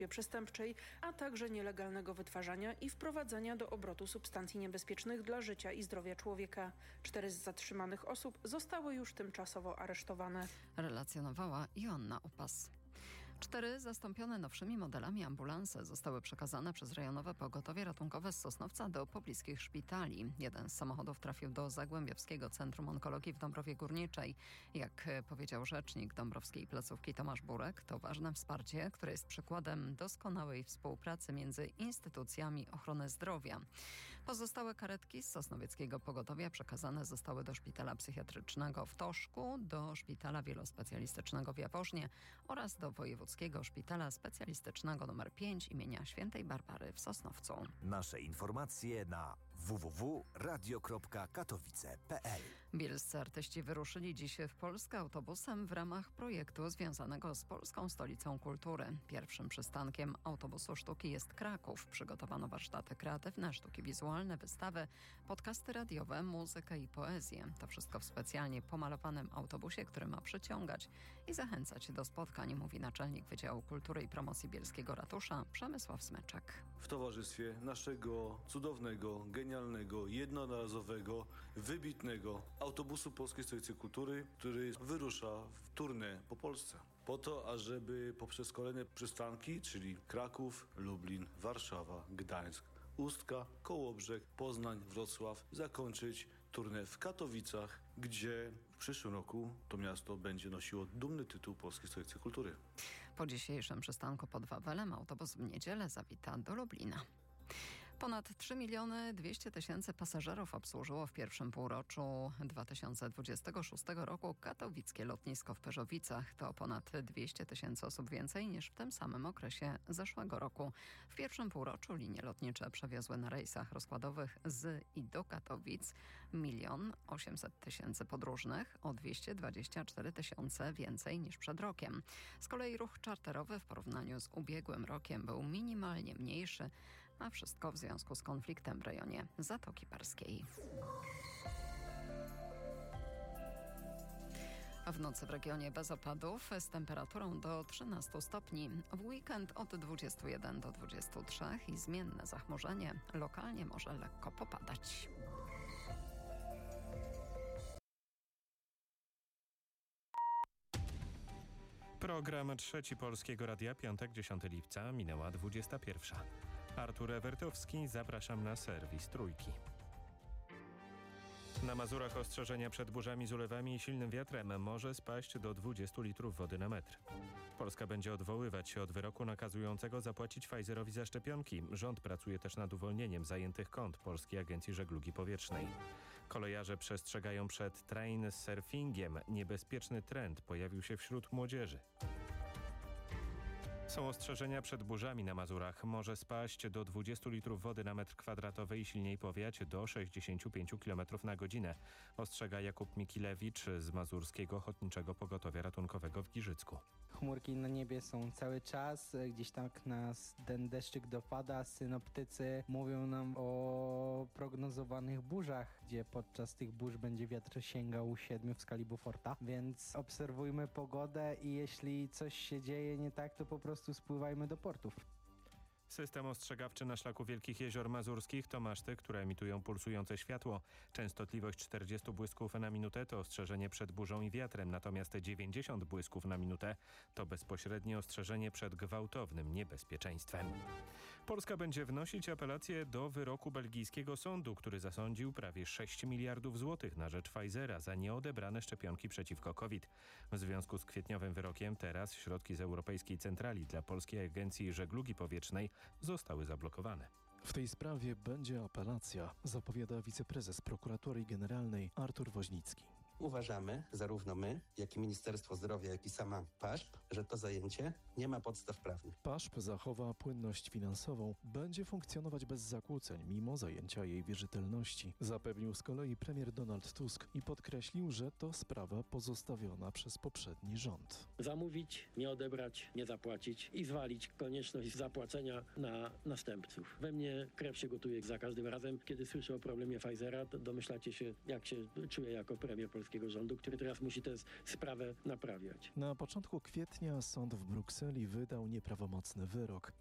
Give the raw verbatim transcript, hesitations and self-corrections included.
przestępczej, a także nielegalnego wytwarzania i wprowadzania do obrotu substancji niebezpiecznych dla życia i zdrowia człowieka. Cztery z zatrzymanych osób zostały już tymczasowo aresztowane. Relacjonowała Joanna Opas. Cztery zastąpione nowszymi modelami ambulanse zostały przekazane przez rejonowe pogotowie ratunkowe z Sosnowca do pobliskich szpitali. Jeden z samochodów trafił do Zagłębiowskiego Centrum Onkologii w Dąbrowie Górniczej. Jak powiedział rzecznik dąbrowskiej placówki Tomasz Burek, to ważne wsparcie, które jest przykładem doskonałej współpracy między instytucjami ochrony zdrowia. Pozostałe karetki z Sosnowieckiego Pogotowia przekazane zostały do szpitala psychiatrycznego w Toszku, do szpitala wielospecjalistycznego w Jaworznie oraz do Wojewódzkiego Szpitala Specjalistycznego nr pięć imienia Świętej Barbary w Sosnowcu. Nasze informacje na w w w kropka radio kropka katowice kropka p l. Bielscy artyści wyruszyli dziś w Polskę autobusem w ramach projektu związanego z Polską Stolicą Kultury. Pierwszym przystankiem autobusu sztuki jest Kraków. Przygotowano warsztaty kreatywne, sztuki wizualne, wystawy, podcasty radiowe, muzykę i poezję. To wszystko w specjalnie pomalowanym autobusie, który ma przyciągać i zachęcać do spotkań, mówi naczelnik Wydziału Kultury i Promocji Bielskiego Ratusza Przemysław Smyczek. W towarzystwie naszego cudownego, genialnego, jednorazowego, wybitnego autobusu Polskiej Stolicy Kultury, który wyrusza w tournée po Polsce. Po to, ażeby poprzez kolejne przystanki, czyli Kraków, Lublin, Warszawa, Gdańsk, Ustka, Kołobrzeg, Poznań, Wrocław, zakończyć tournée w Katowicach, gdzie w przyszłym roku to miasto będzie nosiło dumny tytuł Polskiej Stolicy Kultury. Po dzisiejszym przystanku pod Wawelem autobus w niedzielę zawita do Lublina. Ponad trzy miliony dwieście tysięcy pasażerów obsłużyło w pierwszym półroczu dwa tysiące dwudziestego szóstego roku katowickie lotnisko w Perzowicach. To ponad dwieście tysięcy osób więcej niż w tym samym okresie zeszłego roku. W pierwszym półroczu linie lotnicze przewiozły na rejsach rozkładowych z i do Katowic milion osiemset tysięcy podróżnych, o dwieście dwadzieścia cztery tysiące więcej niż przed rokiem. Z kolei ruch czarterowy w porównaniu z ubiegłym rokiem był minimalnie mniejszy, a wszystko w związku z konfliktem w rejonie Zatoki Parskiej. W nocy w regionie bez opadów z temperaturą do trzynastu stopni. W weekend od dwudziestu jeden do dwudziestu trzech i zmienne zachmurzenie. Lokalnie może lekko popadać. Program Trzeci Polskiego Radia, piątek, dziesiątego lipca, minęła dwudziesta pierwsza. Artur Ewertowski, zapraszam na serwis Trójki. Na Mazurach ostrzeżenia przed burzami z ulewami i silnym wiatrem. Może spaść do dwudziestu litrów wody na metr. Polska będzie odwoływać się od wyroku nakazującego zapłacić Pfizerowi za szczepionki. Rząd pracuje też nad uwolnieniem zajętych kont Polskiej Agencji Żeglugi Powietrznej. Kolejarze przestrzegają przed train surfingiem. Niebezpieczny trend pojawił się wśród młodzieży. Są ostrzeżenia przed burzami na Mazurach. Może spaść do dwudziestu litrów wody na metr kwadratowy i silniej powiać do sześćdziesięciu pięciu kilometrów na godzinę. Ostrzega Jakub Mikilewicz z Mazurskiego Ochotniczego Pogotowia Ratunkowego w Giżycku. Chmurki na niebie są cały czas, gdzieś tak nas ten deszczyk dopada. Synoptycy mówią nam o prognozowanych burzach, gdzie podczas tych burz będzie wiatr sięgał siedmiu w skali Beauforta, więc obserwujmy pogodę i jeśli coś się dzieje nie tak, to po prostu spływajmy do portów. System ostrzegawczy na szlaku Wielkich Jezior Mazurskich to maszty, które emitują pulsujące światło. Częstotliwość czterdzieści błysków na minutę to ostrzeżenie przed burzą i wiatrem, natomiast dziewięćdziesiąt błysków na minutę to bezpośrednie ostrzeżenie przed gwałtownym niebezpieczeństwem. Polska będzie wnosić apelację do wyroku belgijskiego sądu, który zasądził prawie sześć miliardów złotych na rzecz Pfizera za nieodebrane szczepionki przeciwko COVID. W związku z kwietniowym wyrokiem teraz środki z Europejskiej Centrali dla Polskiej Agencji Żeglugi Powietrznej zostały zablokowane. W tej sprawie będzie apelacja, zapowiada wiceprezes Prokuratorii Generalnej Artur Woźnicki. Uważamy, zarówno my, jak i Ministerstwo Zdrowia, jak i sama P A S P, że to zajęcie nie ma podstaw prawnych. P A S P zachowa płynność finansową, będzie funkcjonować bez zakłóceń, mimo zajęcia jej wierzytelności. Zapewnił z kolei premier Donald Tusk i podkreślił, że to sprawa pozostawiona przez poprzedni rząd. Zamówić, nie odebrać, nie zapłacić i zwalić konieczność zapłacenia na następców. We mnie krew się gotuje za każdym razem, kiedy słyszę o problemie Pfizera, to domyślacie się, jak się czuję jako premier Polski polskiego rządu, który teraz musi tę sprawę naprawiać. Na początku kwietnia sąd w Brukseli wydał nieprawomocny wyrok.